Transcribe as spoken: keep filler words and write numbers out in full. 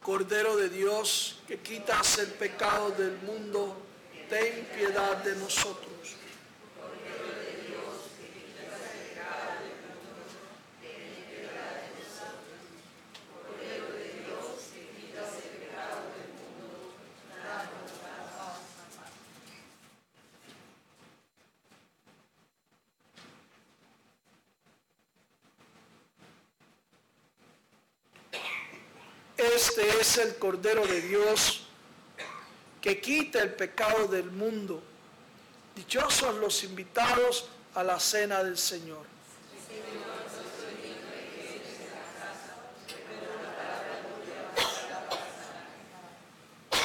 Cordero de Dios, que quitas el pecado del mundo, ten piedad de nosotros. Cordero de Dios, que quitas el pecado del mundo, ten piedad de nosotros. Cordero de Dios, que quitas el pecado del mundo, danos la paz. Este es el Cordero de Dios que quita el pecado del mundo. Dichosos los invitados a la cena del Señor. Señor,